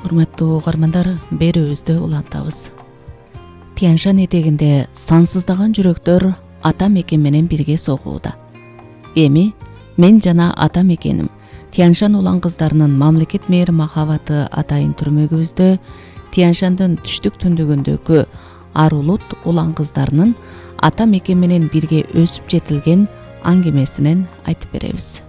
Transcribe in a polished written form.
Урматтуу угармандар, берүүбүздү улантабыз. Тянь-Шань этегинде сансыздаган жүрөктөр ата мекен менен бирге согууда. Эми мен жана ата мекеним Тянь-Шань улан кыздарынын мамлекет мээри махабаты атайын түрмөгүбүздө Тянь-Шаньдын түштүк түндүгүндөгү ар улут улан кыздарынын ата мекен менен бирге өсүп жетилген аңгемесинен айтып беребиз.